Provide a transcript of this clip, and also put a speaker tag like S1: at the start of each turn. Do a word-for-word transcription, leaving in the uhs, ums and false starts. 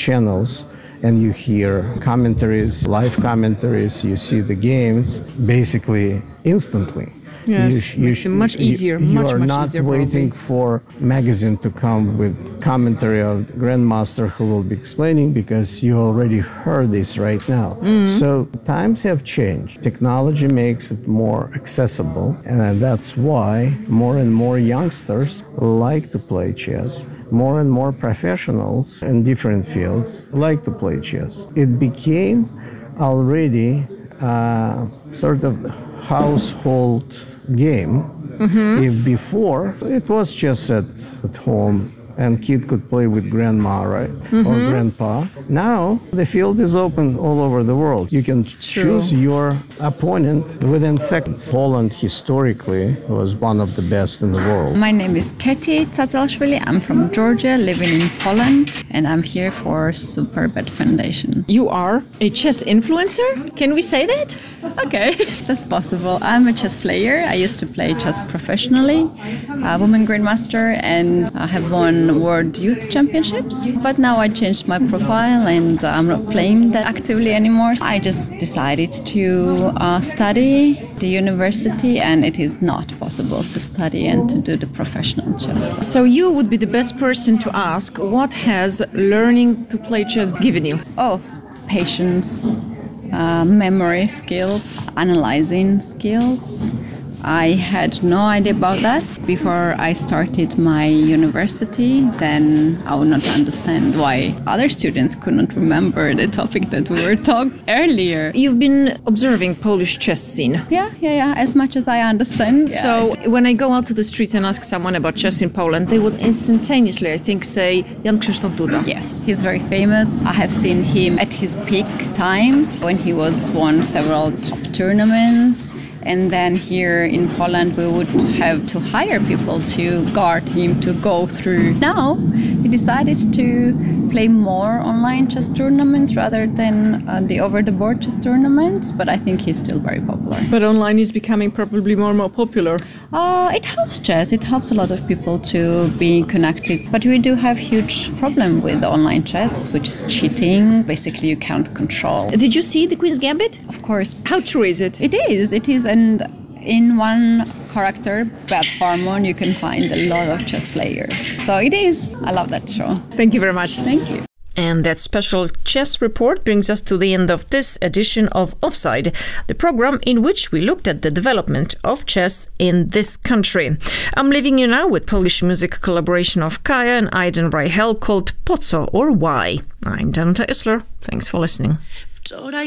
S1: channels and you hear commentaries, live commentaries, you see the games basically instantly.
S2: Yes, you, makes you, it much easier.
S1: You, you
S2: much,
S1: are
S2: much
S1: not
S2: easier,
S1: waiting
S2: probably.
S1: for magazine to come with commentary of the Grandmaster who will be explaining, because you already heard this right now. Mm-hmm. So times have changed. Technology makes it more accessible, and that's why more and more youngsters like to play chess. More and more professionals in different fields like to play chess. It became already uh, sort of household game. Mm-hmm. If before it was just at, at home and kid could play with grandma, right? Mm-hmm. Or grandpa. Now the field is open all over the world. You can True. choose your opponent within seconds. Poland historically was one of the best in the world.
S3: My name is Keti Tsazelashvili. I'm from Georgia, living in Poland, and I'm here for Superbet Foundation.
S2: You are a chess influencer? Can we say that?
S3: Okay, that's possible. I'm a chess player. I used to play chess professionally, a woman grandmaster, and I have won World Youth Championships. But now I changed my profile and I'm not playing that actively anymore. I just decided to uh, study the university, and it is not possible to study and to do the professional chess.
S2: So you would be the best person to ask, what has learning to play chess given you?
S3: Oh, patience. Uh, memory skills, analyzing skills. I had no idea about that before I started my university. Then I would not understand why other students could not remember the topic that we were taught earlier.
S2: You've been observing Polish chess scene.
S3: Yeah, yeah, yeah, as much as I understand. Yeah.
S2: So when I go out to the streets and ask someone about chess in Poland, they would instantaneously, I think, say Jan Krzysztof Duda.
S3: Yes, he's very famous. I have seen him at his peak times when he was won several top tournaments. And then here in Poland, we would have to hire people to guard him, to go through. Now, he decided to play more online chess tournaments rather than uh, the over-the-board chess tournaments, but I think he's still very popular.
S2: But online is becoming probably more and more popular.
S3: Uh, it helps chess. It helps a lot of people to be connected. But we do have huge problem with online chess, which is cheating. Basically, you can't control.
S2: Did you see the Queen's Gambit?
S3: Of course.
S2: How true is it?
S3: It is. It is. And in one character, Bad Hormone, you can find a lot of chess players. So it is. I love that show.
S2: Thank you very much.
S3: Thank you.
S2: And that special chess report brings us to the end of this edition of Offside, the program in which we looked at the development of chess in this country. I'm leaving you now with Polish music collaboration of Kaya and Aiden Reichel called Po co or Why. I'm Danuta Isler. Thanks for listening.